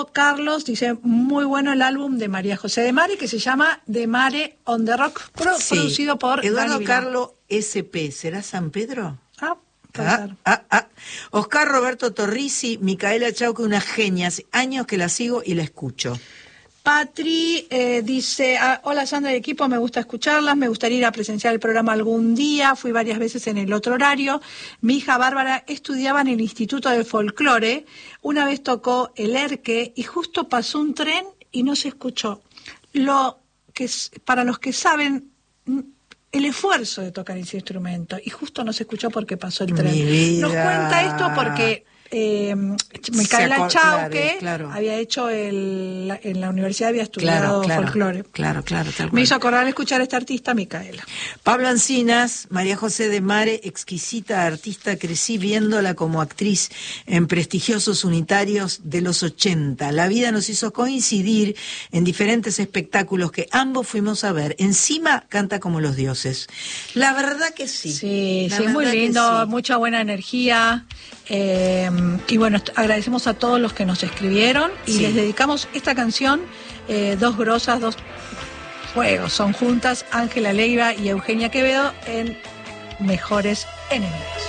Carlos dice, muy bueno el álbum de María José de Mare, que se llama De Mare on the Rock, producido por Eduardo Dani Carlos SP. ¿Será San Pedro? Puede ser. Oscar Roberto Torrisi, Micaela Chauque, una genia. Hace años que la sigo y la escucho. Patri dice, hola Sandra y equipo, me gusta escucharlas, me gustaría ir a presenciar el programa algún día, fui varias veces en el otro horario, mi hija Bárbara estudiaba en el Instituto de Folclore, una vez tocó el Erque y justo pasó un tren y no se escuchó. Para los que saben el esfuerzo de tocar ese instrumento, y justo no se escuchó porque pasó el tren. Nos cuenta esto porque Micaela Chauque había hecho en la universidad, había estudiado folclore. Claro, tal cual. Me hizo acordar escuchar a esta artista, Micaela. Pablo Ancinas, María José de Mare, exquisita artista, crecí viéndola como actriz en prestigiosos unitarios de los 80. La vida nos hizo coincidir en diferentes espectáculos que ambos fuimos a ver. Encima canta como los dioses. La verdad que sí. Sí, muy lindo, mucha buena energía. Y bueno, agradecemos a todos los que nos escribieron y les dedicamos esta canción, Dos Grosas, Dos Fuegos. Son juntas Ángela Leiva y Eugenia Quevedo en Mejores Enemigos.